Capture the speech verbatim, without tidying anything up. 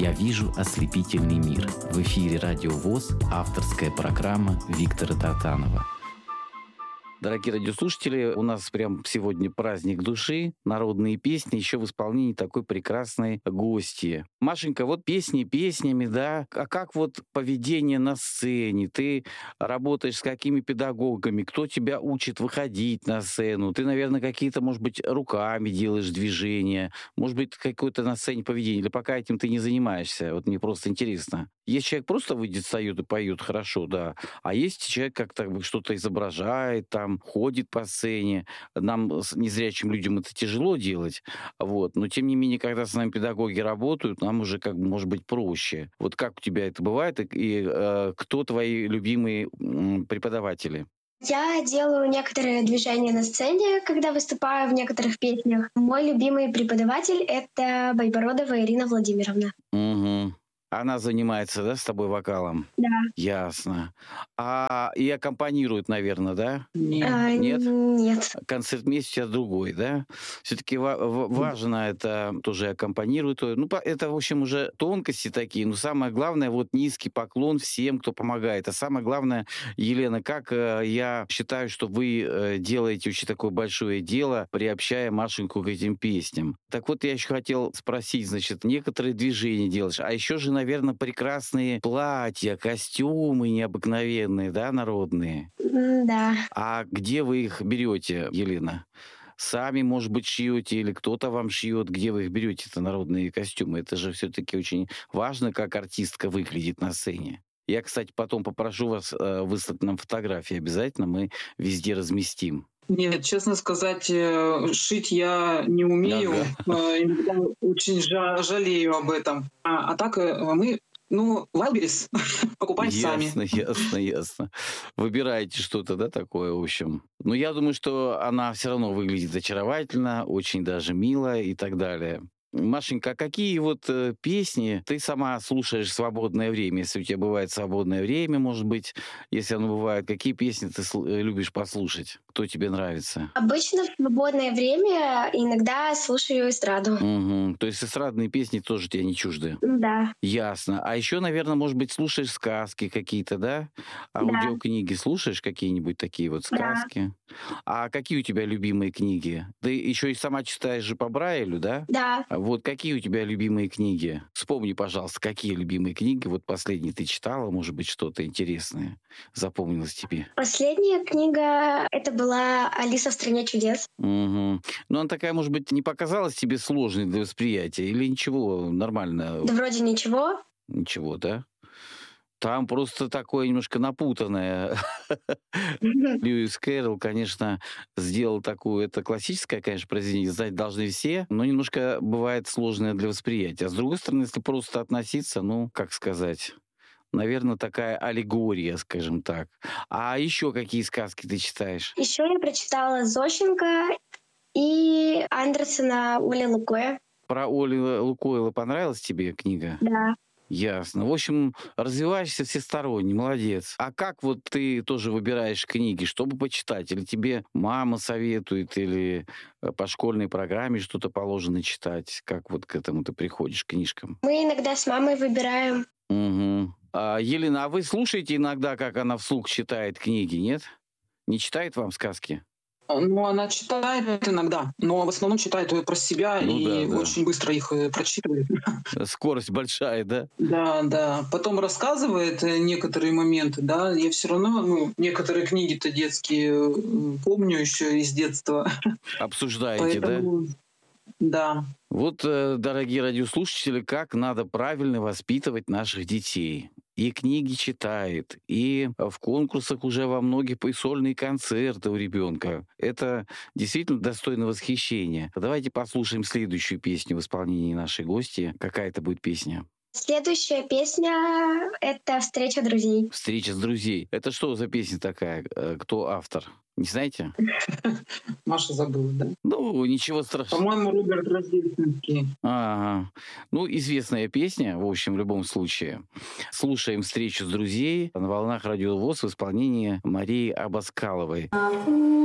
«Я вижу ослепительный мир». В эфире «Радио ВОС» авторская программа Виктора Тартанова. Дорогие радиослушатели, у нас прям сегодня праздник души, народные песни, еще в исполнении такой прекрасной гости. Машенька, вот песни песнями, да, а как вот поведение на сцене? Ты работаешь с какими педагогами? Кто тебя учит выходить на сцену? Ты, наверное, какие-то, может быть, руками делаешь движения, может быть, какое-то на сцене поведение, или пока этим ты не занимаешься? Вот мне просто интересно. Есть человек просто выйдет, встает и поет хорошо, да, а есть человек как-то что-то изображает, там, ходит по сцене. Нам, незрячим людям, это тяжело делать, вот, но тем не менее, когда с нами педагоги работают, нам уже, как бы, может быть, проще. Вот как у тебя это бывает, и, и э, кто твои любимые м, преподаватели? Я делаю некоторые движения на сцене, когда выступаю в некоторых песнях. Мой любимый преподаватель — это Байбородова Ирина Владимировна. Угу. Она занимается, да, с тобой вокалом? Да. Ясно. А и аккомпанирует, наверное, да? Нет. А, Нет? Нет. Концертмейстер у тебя другой, да? Все-таки ва- ва- важно это тоже аккомпанирует. Ну, по- это, в общем, уже тонкости такие. Но самое главное, вот низкий поклон всем, кто помогает. А самое главное, Елена, как э, я считаю, что вы э, делаете очень такое большое дело, приобщая Машеньку к этим песням. Так вот, я еще хотел спросить, значит, некоторые движения делаешь, а еще же, наверное, прекрасные платья, костюмы необыкновенные, да, народные? М, Да. А где вы их берете, Елена? Сами, может быть, шьете или кто-то вам шьет? Где вы их берете, это народные костюмы? Это же все-таки очень важно, как артистка выглядит на сцене. Я, кстати, потом попрошу вас э, выслать нам фотографии обязательно, мы везде разместим. Нет, честно сказать, э, шить я не умею. Ага. Э, иногда очень жа- жалею об этом. А, а так э, мы, ну, Wildberries покупаем сами. Ясно, ясно, ясно. Выбираете что-то, да, такое, в общем. Но я думаю, что она все равно выглядит очаровательно, очень даже мило и так далее. Машенька, а какие вот э, песни ты сама слушаешь в свободное время? Если у тебя бывает свободное время, может быть, если оно бывает, какие песни ты сл- э, любишь послушать? Кто тебе нравится? Обычно в свободное время иногда слушаю эстраду. Мгм. То есть эстрадные песни тоже тебе не чужды? Да. Ясно. А еще, наверное, может быть, слушаешь сказки какие-то, да? Да. Аудиокниги слушаешь какие-нибудь такие вот Да. сказки? А какие у тебя любимые книги? Ты еще и сама читаешь же по Брайлю, да? Да. А Вот какие у тебя любимые книги? Вспомни, пожалуйста, какие любимые книги вот последние ты читала, может быть, что-то интересное запомнилось тебе? Последняя книга — это была «Алиса в стране чудес». Мгм. Ну, она такая, может быть, не показалась тебе сложной для восприятия или ничего, нормально? Да вроде ничего. Ничего, да? Там просто такое немножко напутанное. Льюис Кэрролл, конечно, сделал такую, это классическое, конечно, произведение, знать должны все, но немножко бывает сложное для восприятия. А с другой стороны, если просто относиться, ну, как сказать, наверное, такая аллегория, скажем так. А еще какие сказки ты читаешь? Еще я прочитала Зощенко и Андерсона Оля Лукоя. Про Олю Лукойла понравилась тебе книга? Да. Ясно. В общем, развиваешься всесторонне, молодец. А как вот ты тоже выбираешь книги, чтобы почитать? Или тебе мама советует, или э, по школьной программе что-то положено читать? Как вот к этому ты приходишь, к книжкам? Мы иногда с мамой выбираем. Угу. А, Елена, а вы слушаете иногда, как она вслух читает книги, нет? Не читает вам сказки? Ну, она читает иногда, но в основном читает э, про себя Ну да, и да. очень быстро их э, прочитывает. Скорость большая, да? Да, да. Потом рассказывает э, некоторые моменты, да. Я все равно, ну, некоторые книги-то детские э, помню еще из детства. Обсуждаете, да? Поэтому, да. Вот, э, дорогие радиослушатели, как надо правильно воспитывать наших детей. И книги читает, и в конкурсах уже во многих и сольные концерты у ребенка. Это действительно достойно восхищения. Давайте послушаем следующую песню в исполнении нашей гости. Какая это будет песня? Следующая песня — это «Встреча друзей». «Встреча с друзей». Это что за песня такая? Э, Кто автор? Не знаете? Маша забыла, да? Ну, ничего страшного. По-моему, Роберт Рождественский. Ага. Ну, известная песня, в общем, в любом случае. Слушаем «Встречу с друзей» на волнах Радио ВОС в исполнении Марии Абаскаловой.